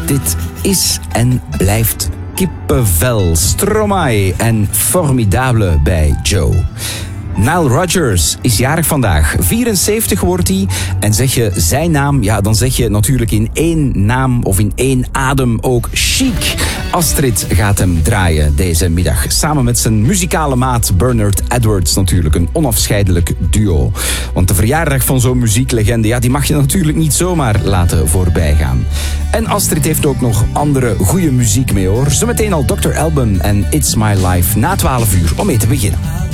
dit is en blijft kippenvel. Stromae en Formidable bij Joe. Nile Rodgers is jarig vandaag. 74 wordt hij. En zeg je zijn naam, ja, dan zeg je natuurlijk in één naam of in één adem ook chic. Astrid gaat hem draaien deze middag. Samen met zijn muzikale maat Bernard Edwards natuurlijk. Een onafscheidelijk duo. Want de verjaardag van zo'n muzieklegende, ja, die mag je natuurlijk niet zomaar laten voorbijgaan. En Astrid heeft ook nog andere goede muziek mee hoor. Zometeen al Dr. Alban en It's My Life na 12 uur om mee te beginnen.